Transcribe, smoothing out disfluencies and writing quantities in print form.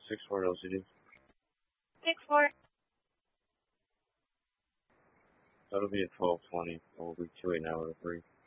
6-4 LCD. 6-4. That'll be a 1220. We'll be 2-8 now with a 3.